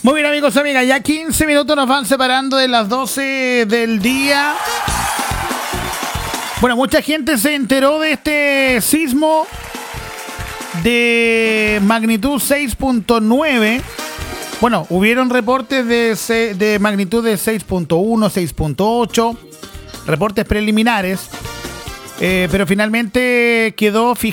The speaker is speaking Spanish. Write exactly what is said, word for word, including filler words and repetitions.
Muy bien, amigos, amigas, ya quince minutos nos van separando de las doce del día. Bueno, mucha gente se enteró de este sismo de magnitud seis punto nueve. Bueno, hubieron reportes de, se- de magnitud de seis punto uno, seis punto ocho, reportes preliminares, eh, pero finalmente quedó